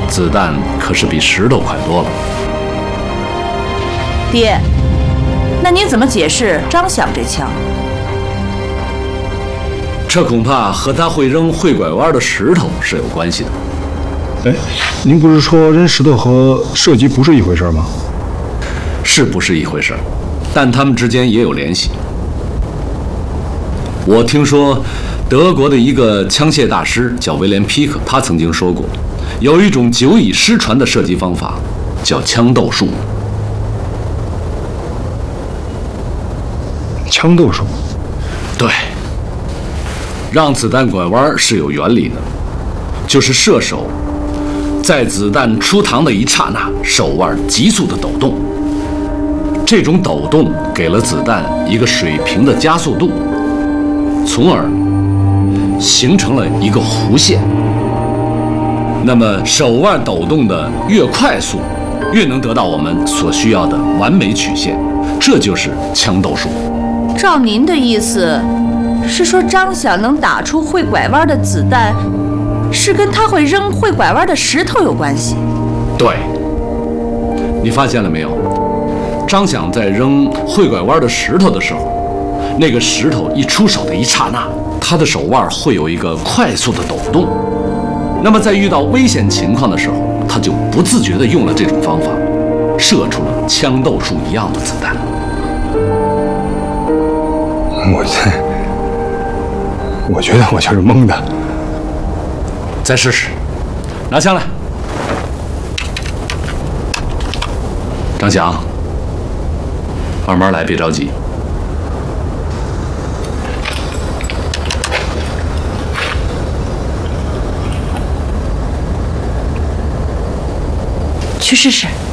子弹可是比石头快多了。 爹，那您怎么解释张响这枪？ 这恐怕和他会扔会拐弯的石头是有关系的。 哎，您不是说扔石头和射击不是一回事吗？ 是不是一回事？但他们之间也有联系。我听说，德国的一个枪械大师叫威廉·皮克，他曾经说过，有一种久已失传的射击方法，叫枪斗术。 枪斗术？ 对，让子弹拐弯是有原理的，就是射手在子弹出膛的一刹那，手腕急速的抖动，这种抖动给了子弹一个水平的加速度，从而形成了一个弧线。那么手腕抖动的越快速，越能得到我们所需要的完美曲线，这就是枪斗术。 照您的意思，是说张响能打出会拐弯的子弹，是跟他会扔会拐弯的石头有关系？ 对，你发现了没有？张响在扔会拐弯的石头的时候，那个石头一出手的一刹那，他的手腕会有一个快速的抖动。那么在遇到危险情况的时候，他就不自觉地用了这种方法，射出了枪斗术一样的子弹。 我觉得我就是懵的。 再试试，拿枪来。张响，慢慢来，别着急。 去试试。